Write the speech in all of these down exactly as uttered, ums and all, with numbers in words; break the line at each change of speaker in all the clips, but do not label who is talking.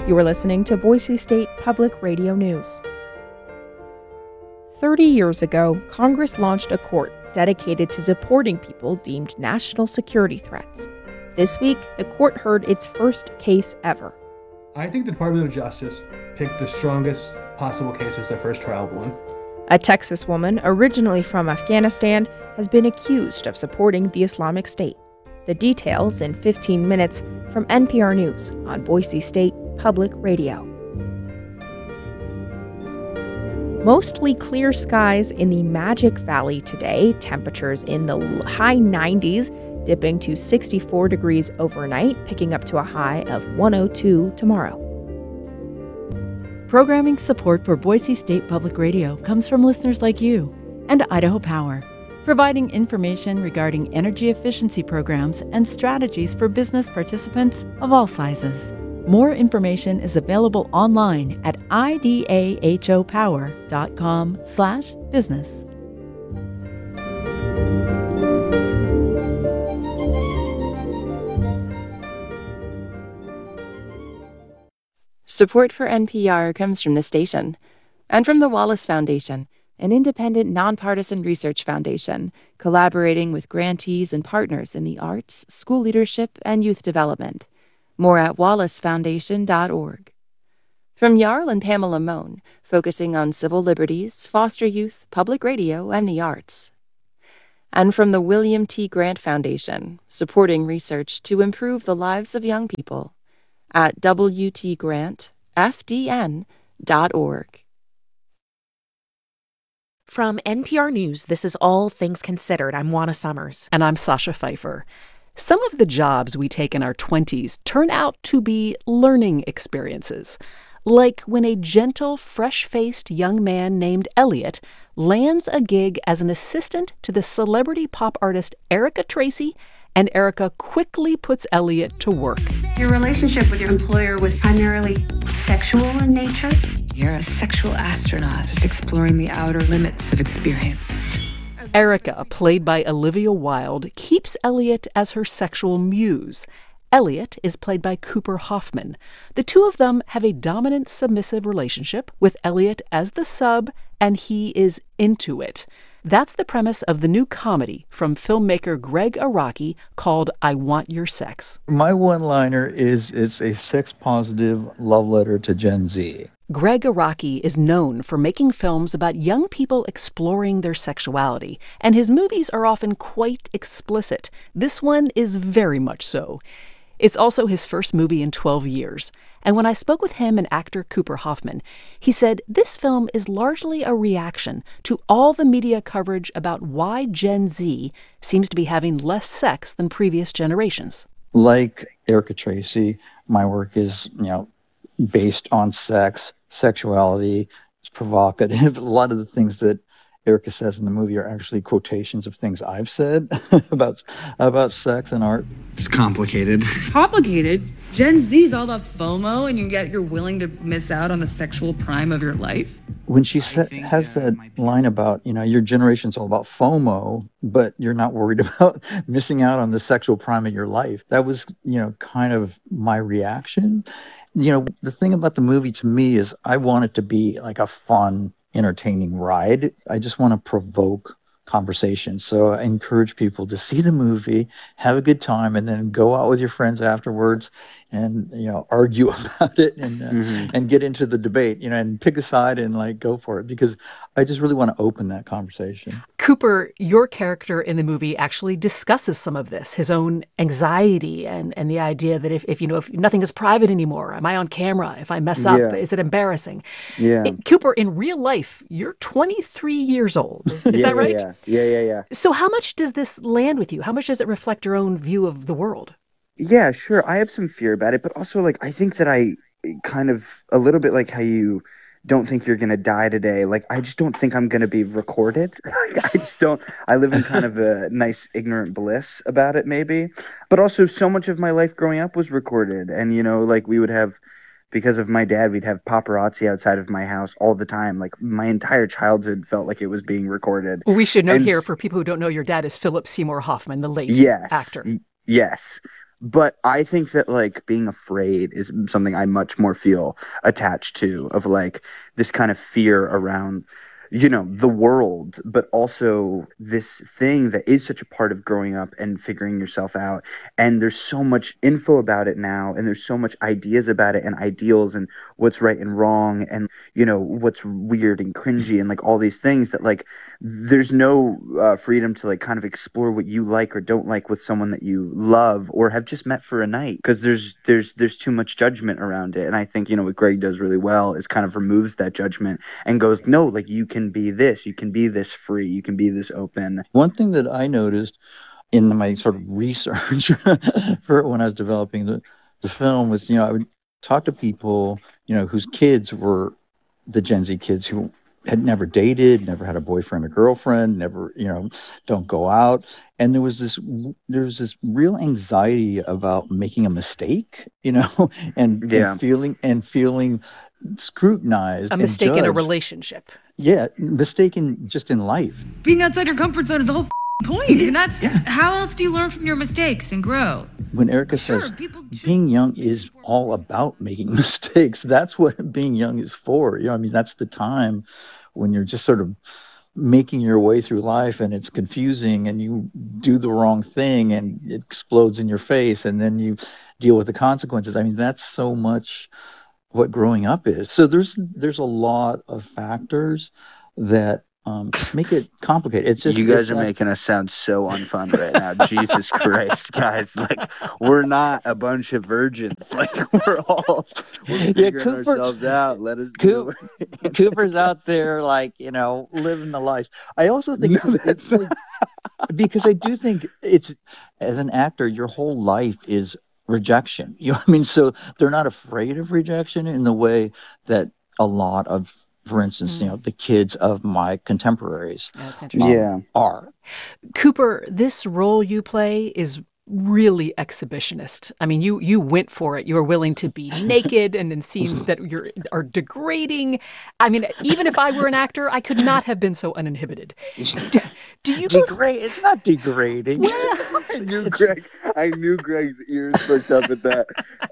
You are listening to Boise State Public Radio News. Thirty years ago, Congress launched a court dedicated to deporting people deemed national security threats. This week, the court heard its first case ever.
I think the Department of Justice picked the strongest possible case as their first trial balloon.
A Texas woman, originally from Afghanistan, has been accused of supporting the Islamic State. The details in fifteen minutes from N P R News on Boise State Public Radio. Mostly clear skies in the Magic Valley today, temperatures in the high nineties, dipping to sixty-four degrees overnight, picking up to a high of one oh two tomorrow.
Programming support for Boise State Public Radio comes from listeners like you and Idaho Power, providing information regarding energy efficiency programs and strategies for business participants of all sizes. More information is available online at idahopower.com slash business.
Support for N P R comes from the station and from the Wallace Foundation, an independent, nonpartisan research foundation collaborating with grantees and partners in the arts, school leadership, and youth development. More at wallace foundation dot org. From Jarl and Pamela Mohn, focusing on civil liberties, foster youth, public radio, and the arts. And from the William T. Grant Foundation, supporting research to improve the lives of young people at w t grant f d n dot org.
From N P R News, this is All Things Considered. I'm Juana Summers.
And I'm Sasha Pfeiffer. Some of the jobs we take in our twenties turn out to be learning experiences. Like when a gentle, fresh-faced young man named Elliot lands a gig as an assistant to the celebrity pop artist Erica Tracy, and Erica quickly puts Elliot to work.
Your relationship with your employer was primarily sexual in nature?
You're a sexual astronaut, just exploring the outer limits of experience.
Erica, played by Olivia Wilde, keeps Elliot as her sexual muse. Elliot is played by Cooper Hoffman. The two of them have a dominant, submissive relationship, with Elliot as the sub, and he is into it. That's the premise of the new comedy from filmmaker Greg Araki called I Want Your Sex.
My one-liner is it's a sex-positive love letter to Gen Z.
Greg Araki is known for making films about young people exploring their sexuality, and his movies are often quite explicit. This one is very much so. It's also his first movie in twelve years. And when I spoke with him and actor Cooper Hoffman, he said this film is largely a reaction to all the media coverage about why Gen Z seems to be having less sex than previous generations.
Like Erica Tracy, my work is, you know, based on sex, sexuality. It's provocative. A lot of the things that Erica says in the movie are actually quotations of things I've said about about sex and art.
It's complicated.
Complicated? Gen Z is all about FOMO, and you get you're willing to miss out on the sexual prime of your life?
When she sa- has that line about, you know, your generation's all about FOMO, but you're not worried about missing out on the sexual prime of your life. That was, you know, kind of my reaction. You know, the thing about the movie to me is I want it to be like a fun, entertaining ride. I just want to provoke conversation. So I encourage people to see the movie, have a good time, and then go out with your friends afterwards and, you know, argue about it and uh, mm-hmm. and get into the debate, you know, and pick a side and like go for it, because I just really want to open that conversation.
Cooper, your character in the movie actually discusses some of this, his own anxiety and, and the idea that if, if, you know, if nothing is private anymore, am I on camera? If I mess up, yeah. is it embarrassing?
Yeah.
It, Cooper, in real life, you're twenty-three years old. Is, is
yeah,
that right?
Yeah. Yeah, yeah, yeah.
So how much does this land with you? How much does it reflect your own view of the world?
Yeah, sure. I have some fear about it, but also, like, I think that I kind of, a little bit like how you don't think you're going to die today. Like, I just don't think I'm going to be recorded. I just don't, I live in kind of a nice ignorant bliss about it, maybe. But also, so much of my life growing up was recorded. And, you know, like, we would have, because of my dad, we'd have paparazzi outside of my house all the time. Like, my entire childhood felt like it was being recorded.
Well, we should note
and,
here, for people who don't know, your dad is Philip Seymour Hoffman, the late
yes,
actor.
Y- yes. But I think that like being afraid is something I much more feel attached to, of like this kind of fear around, you know, the world, but also this thing that is such a part of growing up and figuring yourself out. And there's so much info about it now, and there's so much ideas about it and ideals and what's right and wrong and, you know, what's weird and cringy and like all these things that like there's no uh, freedom to like kind of explore what you like or don't like with someone that you love or have just met for a night, because there's there's there's too much judgment around it. And I think, you know, what Greg does really well is kind of removes that judgment and goes, no, like you can be this, you can be this free, you can be this open.
One thing that I noticed in my sort of research for when I was developing the, the film was, you know, I would talk to people, you know, whose kids were the Gen Z kids who had never dated, never had a boyfriend or girlfriend, never, you know, don't go out. And there was this, there was this real anxiety about making a mistake, you know, and,
Yeah.
and feeling, and feeling scrutinized.
A
and
mistake in a
judged.
relationship.
Yeah, mistaken just in life.
Being outside your comfort zone is the whole f***ing point. And that's how else do you learn from your mistakes and grow?
When Erica says being young is all about making mistakes, that's what being young is for. You know, I mean, that's the time when you're just sort of making your way through life and it's confusing and you do the wrong thing and it explodes in your face and then you deal with the consequences. I mean, that's so much what growing up is. So there's there's a lot of factors that um, make it complicated. It's just
you guys
it's
are
not-
making us sound so unfun right now. Jesus Christ, guys! Like we're not a bunch of virgins. Like we're all we're
Yeah,
figuring
Cooper-
ourselves out. Let us do
Coop,
it.
Cooper's out there, like, you know, living the life. I also think
No,
it's, it's like, because I do think it's, as an actor, your whole life is rejection. You know what I mean? So they're not afraid of rejection in the way that a lot of, for instance, you know, the kids of my contemporaries
That's interesting.
Yeah.
are.
Cooper, this role you play is really exhibitionist. I mean, you you went for it. You were willing to be naked and in scenes that you're, are degrading. I mean, even if I were an actor, I could not have been so uninhibited. Do, do you go
Degrade? It's not degrading.
I knew Greg. I knew Greg's ears perked up at that.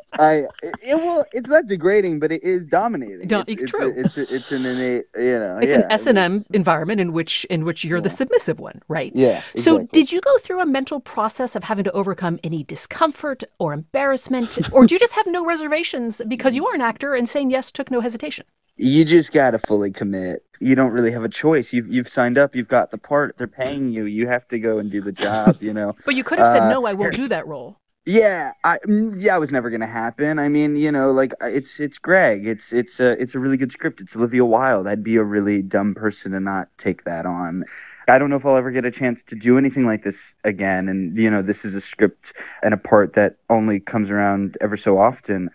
I it, it will. It's not degrading, but it is dominating.
Do-
it's,
it's
it's
true.
A, it's a, it's an innate. You know.
It's
yeah,
an S and M
it's-
environment in which in which you're the submissive one, right?
Yeah.
So
exactly.
did you go through a mental process of having to overcome any discomfort or embarrassment, or do you just have no reservations because you are an actor and saying yes took no hesitation?
You just gotta fully commit. You don't really have a choice. You've you've signed up. You've got the part. They're paying you. You have to go and do the job. You know.
But you could have said
Uh,
no, I won't do that role.
Yeah, I mm, yeah, it was never gonna happen. I mean, you know, like I- it's it's Greg. It's it's a it's a really good script. It's Olivia Wilde. I'd be a really dumb person to not take that on. I don't know if I'll ever get a chance to do anything like this again. And you know, this is a script and a part that only comes around ever so often.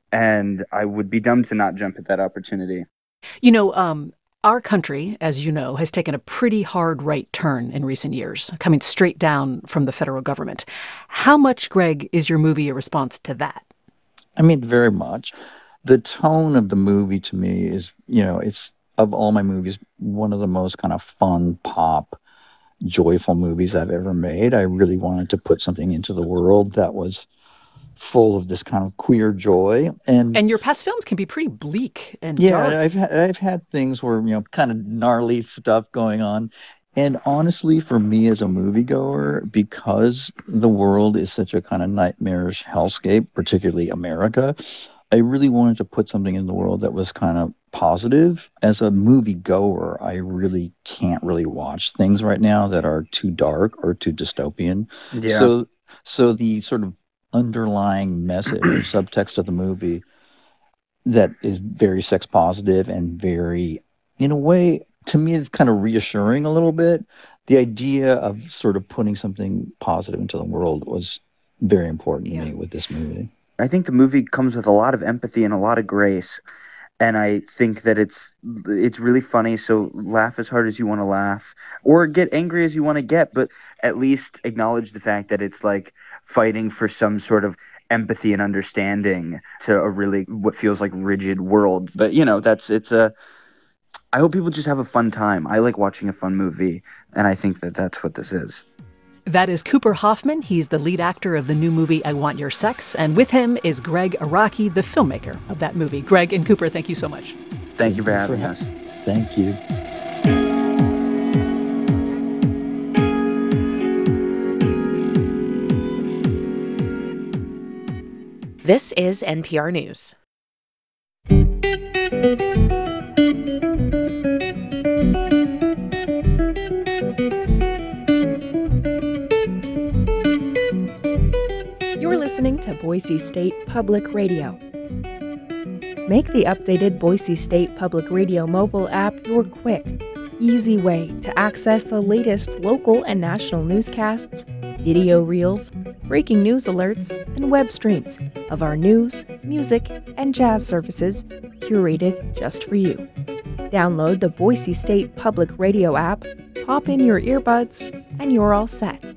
And I would be dumb to not jump at that opportunity.
You know, um, our country, as you know, has taken a pretty hard right turn in recent years, coming straight down from the federal government. How much, Greg, is your movie a response to that?
I mean, very much. The tone of the movie to me is, you know, it's, of all my movies, one of the most kind of fun, pop, joyful movies I've ever made. I really wanted to put something into the world that was full of this kind of queer joy. And,
And your past films can be pretty bleak and
yeah,
dark.
I've had, I've had things where, you know, kind of gnarly stuff going on. And honestly, for me as a moviegoer, because the world is such a kind of nightmarish hellscape, particularly America, I really wanted to put something in the world that was kind of positive. As a moviegoer, I really can't really watch things right now that are too dark or too dystopian.
Yeah.
So, so the sort of underlying message or subtext of the movie that is very sex positive and very, in a way, to me, it's kind of reassuring a little bit. The idea of sort of putting something positive into the world was very important
Yeah.
to me with this movie.
I think the movie comes with a lot of empathy and a lot of grace. And I think that it's it's really funny. So laugh as hard as you want to laugh, or get angry as you want to get, but at least acknowledge the fact that it's like fighting for some sort of empathy and understanding to a really what feels like rigid world. But you know, that's it's a. I hope people just have a fun time. I like watching a fun movie, and I think that that's what this is.
That is Cooper Hoffman. He's the lead actor of the new movie I Want Your Sex. And with him is Greg Araki, the filmmaker of that movie. Greg and Cooper, thank you so much.
Thank you for having us.
Thank you.
This is N P R News.
You're listening to Boise State Public Radio. Make the updated Boise State Public Radio mobile app your quick, easy way to access the latest local and national newscasts, video reels, breaking news alerts, and web streams of our news, music, and jazz services curated just for you. Download the Boise State Public Radio app, pop in your earbuds, and you're all set.